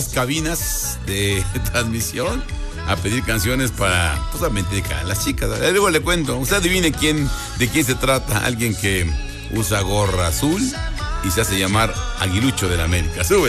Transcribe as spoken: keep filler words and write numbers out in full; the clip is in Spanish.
cabinas de transmisión a pedir canciones para, pues, dedicar a las chicas. Luego le cuento, usted adivine quién, de quién se trata. Alguien que usa gorra azul y se hace llamar Aguilucho de la América. Súbele.